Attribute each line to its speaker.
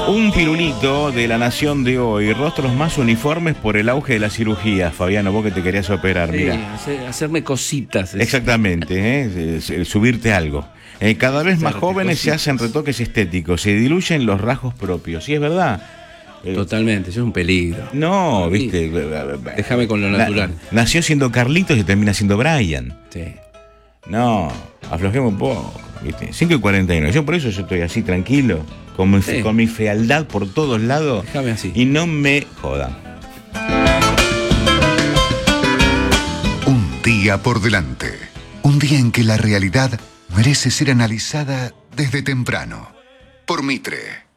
Speaker 1: Un pirulito de La Nación de hoy. Rostros más uniformes por el auge de la cirugía. Fabiano, vos que te querías operar, mira.
Speaker 2: Hacerme cositas.
Speaker 1: Exactamente, subirte algo. Cada vez más jóvenes se hacen retoques estéticos, se diluyen los rasgos propios. Y es verdad.
Speaker 2: Totalmente, eso es un peligro.
Speaker 1: No, viste.
Speaker 2: Déjame con lo natural.
Speaker 1: Nació siendo Carlitos y termina siendo Brian.
Speaker 2: Sí.
Speaker 1: No, aflojemos un poco, ¿viste? 5:49. Yo por eso yo estoy así tranquilo, con mi fealdad por todos lados.
Speaker 2: Déjame así.
Speaker 1: Y no me jodan.
Speaker 3: Un día por delante. Un día en que la realidad merece ser analizada desde temprano. Por Mitre.